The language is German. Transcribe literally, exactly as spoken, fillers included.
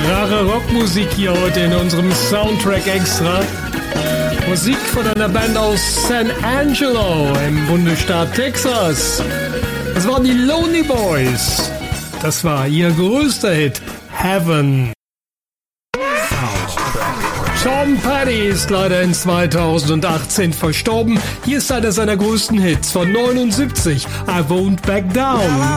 Rare Rockmusik hier heute in unserem Soundtrack Extra. Musik von einer Band aus San Angelo im Bundesstaat Texas. Das waren die Lonely Boys. Das war ihr größter Hit, Heaven. Tom Petty ist leider in zweitausendachtzehn verstorben. Hier ist einer seiner größten Hits von neunundsiebzig, I Won't Back Down.